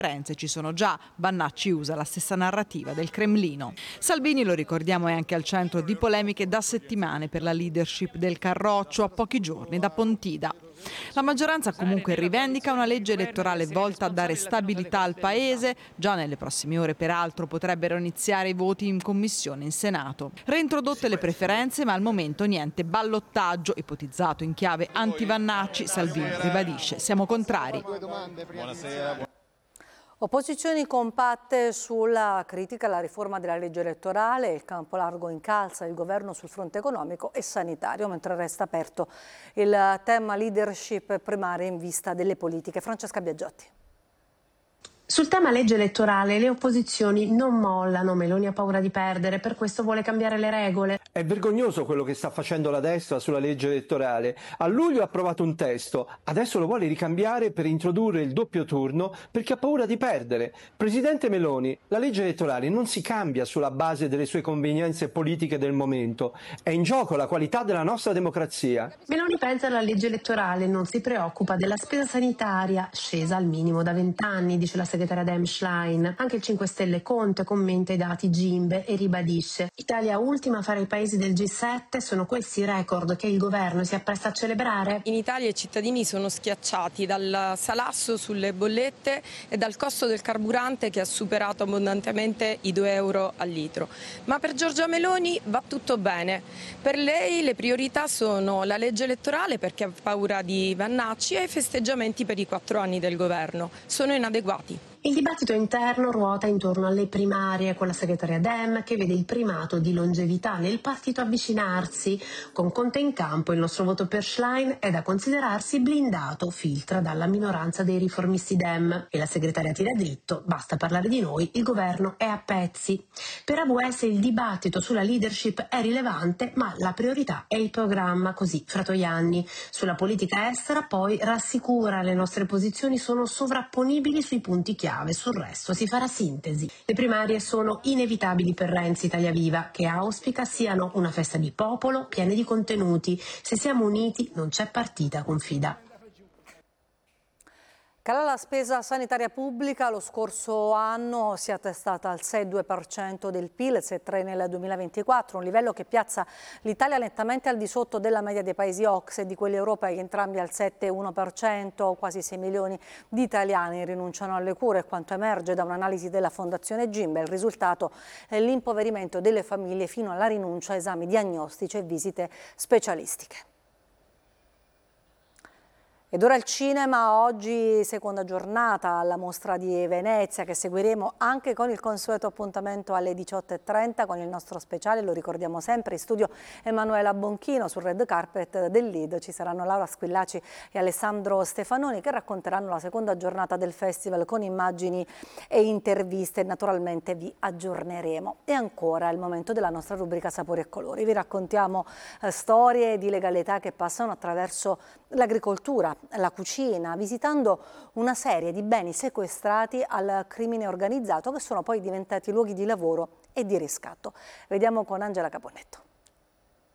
Ci sono già. Bannacci usa la stessa narrativa del Cremlino. Salvini, lo ricordiamo, è anche al centro di polemiche da settimane per la leadership del Carroccio a pochi giorni da Pontida. La maggioranza comunque rivendica una legge elettorale volta a dare stabilità al Paese. Già nelle prossime ore, peraltro, potrebbero iniziare i voti in commissione in Senato. Reintrodotte le preferenze, ma al momento niente ballottaggio ipotizzato in chiave anti-Vannacci. Salvini ribadisce: siamo contrari. Opposizioni compatte sulla critica alla riforma della legge elettorale, il campo largo incalza il governo sul fronte economico e sanitario, mentre resta aperto il tema leadership primaria in vista delle politiche. Francesca Biagiotti. Sul tema legge elettorale le opposizioni non mollano, Meloni ha paura di perdere, per questo vuole cambiare le regole. È vergognoso quello che sta facendo la destra sulla legge elettorale. A luglio ha approvato un testo, adesso lo vuole ricambiare per introdurre il doppio turno perché ha paura di perdere. Presidente Meloni, la legge elettorale non si cambia sulla base delle sue convenienze politiche del momento, è in gioco la qualità della nostra democrazia. Meloni pensa alla legge elettorale, non si preoccupa della spesa sanitaria, scesa al minimo da 20 anni, dice la segretaria Dem Schlein. Anche il 5 Stelle Conte commenta i dati Gimbe e ribadisce: Italia ultima fra i paesi del G7, sono questi i record che il governo si appresta a celebrare? In Italia i cittadini sono schiacciati dal salasso sulle bollette e dal costo del carburante che ha superato abbondantemente i 2 euro al litro. Ma per Giorgia Meloni va tutto bene. Per lei le priorità sono la legge elettorale, perché ha paura di Vannacci, e i festeggiamenti per i 4 anni del governo. Sono inadeguati. Il dibattito interno ruota intorno alle primarie, con la segretaria Dem che vede il primato di longevità nel partito avvicinarsi. Con Conte in campo il nostro voto per Schlein è da considerarsi blindato, filtra dalla minoranza dei riformisti Dem. E la segretaria tira dritto: basta parlare di noi, il governo è a pezzi. Per AVS il dibattito sulla leadership è rilevante, ma la priorità è il programma, così Fratoianni. Sulla politica estera poi rassicura: le nostre posizioni sono sovrapponibili sui punti chiave. Sul resto si farà sintesi. Le primarie sono inevitabili per Renzi Italia Viva, che auspica siano una festa di popolo, piene di contenuti. Se siamo uniti non c'è partita, confida. Cala la spesa sanitaria pubblica, lo scorso anno si è attestata al 6,2% del PIL, 6,3% nel 2024, un livello che piazza l'Italia nettamente al di sotto della media dei paesi OCSE e di quelli europei, entrambi al 7,1%, quasi 6 milioni di italiani rinunciano alle cure, quanto emerge da un'analisi della Fondazione Gimbe. Il risultato è l'impoverimento delle famiglie fino alla rinuncia a esami diagnostici e visite specialistiche. Ed ora il cinema, oggi seconda giornata alla Mostra di Venezia, che seguiremo anche con il consueto appuntamento alle 18:30 con il nostro speciale, lo ricordiamo sempre, in studio Emanuela Bonchino. Sul red carpet del Lido ci saranno Laura Squillaci e Alessandro Stefanoni, che racconteranno la seconda giornata del festival con immagini e interviste. Naturalmente vi aggiorneremo. E ancora è il momento della nostra rubrica Sapori e Colori. Vi raccontiamo storie di legalità che passano attraverso l'agricoltura, la cucina, visitando una serie di beni sequestrati al crimine organizzato, che sono poi diventati luoghi di lavoro e di riscatto. Vediamo con Angela Caponnetto.